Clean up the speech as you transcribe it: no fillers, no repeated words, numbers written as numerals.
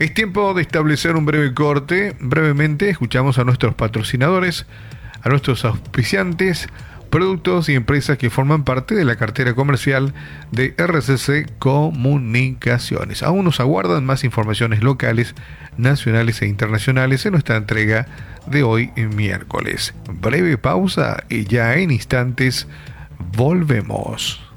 Es tiempo de establecer un breve corte. Brevemente escuchamos a nuestros patrocinadores, a nuestros auspiciantes, productos y empresas que forman parte de la cartera comercial de RCC Comunicaciones. Aún nos aguardan más informaciones locales, nacionales e internacionales en nuestra entrega de hoy miércoles. Breve pausa y ya en instantes volvemos.